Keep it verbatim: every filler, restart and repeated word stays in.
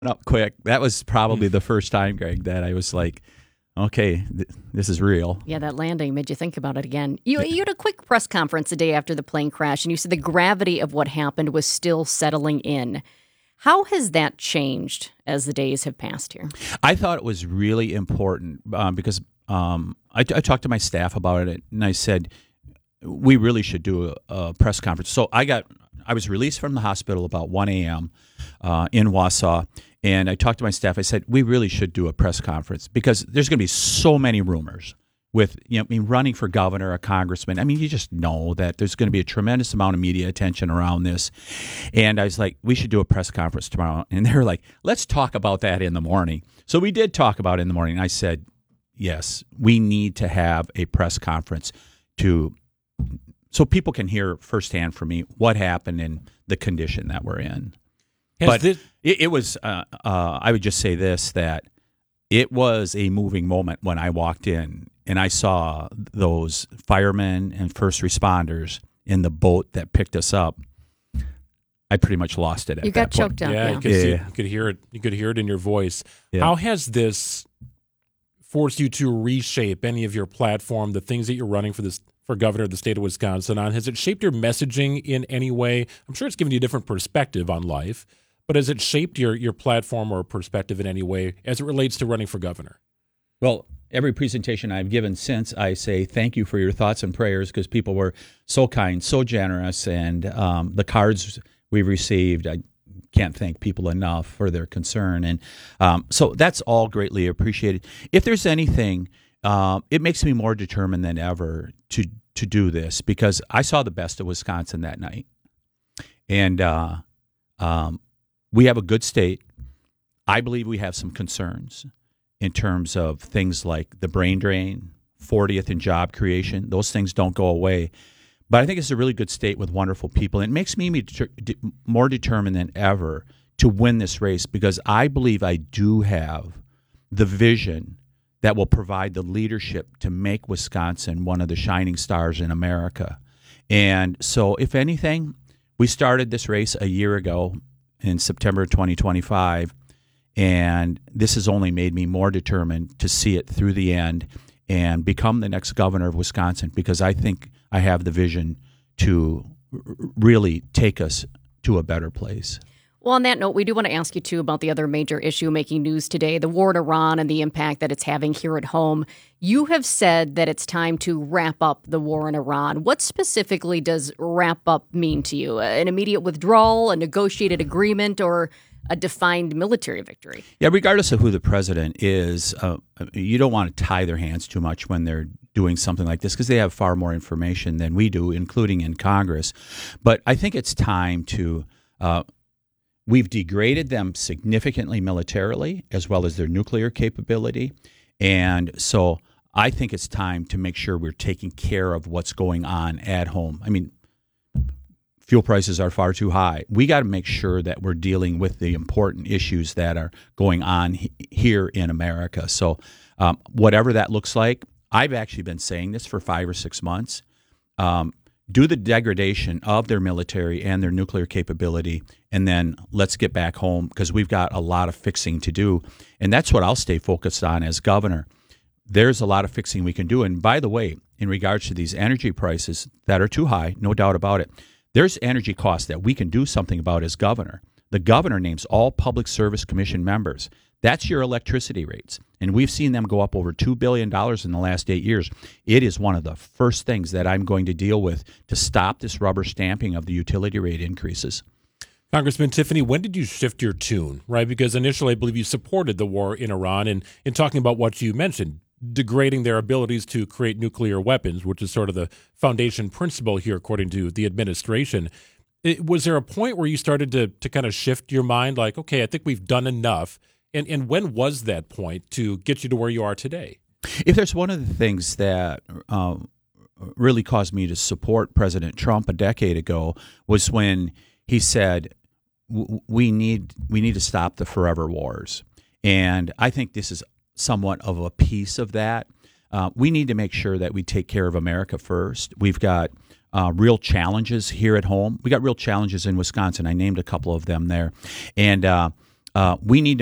up quick. That was probably the first time, Greg, that I was like, okay, th- this is real. Yeah, that landing made you think about it again. You, you had a quick press conference the day after the plane crash, and you said the gravity of what happened was still settling in. How has that changed as the days have passed here? I thought it was really important um, because um, I, I talked to my staff about it, and I said, we really should do a, a press conference. So I got, I was released from the hospital about one a.m. Uh, in Wausau, and I talked to my staff. I said, we really should do a press conference because there's going to be so many rumors with, you know, I mean, running for governor or congressman. I mean, you just know that there's going to be a tremendous amount of media attention around this. And I was like, we should do a press conference tomorrow. And they were like, let's talk about that in the morning. So we did talk about it in the morning. I said, yes, we need to have a press conference to so people can hear firsthand from me what happened and the condition that we're in. Has but this- it, it was, uh, uh, I would just say this, that it was a moving moment when I walked in and I saw those firemen and first responders in the boat that picked us up. I pretty much lost it at You that got point. choked up. Yeah, Yeah. you could, see, Yeah. you could hear it. You could hear it in your voice. Yeah. How has this forced you to reshape any of your platform, the things that you're running for this for governor of the state of Wisconsin on? Has it shaped your messaging in any way? I'm sure it's given you a different perspective on life, but has it shaped your your platform or perspective in any way as it relates to running for governor? Well, every presentation I've given since, I say thank you for your thoughts and prayers because people were so kind, so generous, and um, the cards we've received, I can't thank people enough for their concern. And um, so that's all greatly appreciated. If there's anything, uh, it makes me more determined than ever to to do this because I saw the best of Wisconsin that night. And uh, um, we have a good state. I believe we have some concerns in terms of things like the brain drain, fortieth in job creation. Those things don't go away. But I think it's a really good state with wonderful people. And it makes me more determined than ever to win this race because I believe I do have the vision that will provide the leadership to make Wisconsin one of the shining stars in America. And so, if anything, we started this race a year ago in September twenty twenty-five, and this has only made me more determined to see it through the end and become the next governor of Wisconsin because I think I have the vision to r- really take us to a better place. Well, on that note, we do want to ask you, too, about the other major issue making news today, the war in Iran and the impact that it's having here at home. You have said that it's time to wrap up the war in Iran. What specifically does wrap up mean to you? An immediate withdrawal, a negotiated agreement, or a defined military victory? Yeah, regardless of who the president is, uh, you don't want to tie their hands too much when they're doing something like this because they have far more information than we do, including in Congress. But I think it's time to uh, we've degraded them significantly militarily as well as their nuclear capability. And so I think it's time to make sure we're taking care of what's going on at home. I mean, fuel prices are far too high. We got to make sure that we're dealing with the important issues that are going on he- here in America. So um, whatever that looks like, I've actually been saying this for five or six months. Um, do the degradation of their military and their nuclear capability, and then let's get back home because we've got a lot of fixing to do. And that's what I'll stay focused on as governor. There's a lot of fixing we can do. And by the way, in regards to these energy prices that are too high, no doubt about it, there's energy costs that we can do something about as governor. The governor names all Public Service Commission members. That's your electricity rates. And we've seen them go up over two billion dollars in the last eight years. It is one of the first things that I'm going to deal with to stop this rubber stamping of the utility rate increases. Congressman Tiffany, when did you shift your tune, right? Because initially I believe you supported the war in Iran and in talking about what you mentioned, degrading their abilities to create nuclear weapons, which is sort of the foundation principle here, according to the administration. It, was there a point where you started to to kind of shift your mind, like, okay, I think we've done enough? And and when was that point to get you to where you are today? If there's one of the things that um, really caused me to support President Trump a decade ago was when he said, we need we need to stop the forever wars. And I think this is somewhat of a piece of that. Uh, we need to make sure that we take care of America first. We've got uh, real challenges here at home. We got real challenges in Wisconsin. I named a couple of them there. And uh, Uh, we need to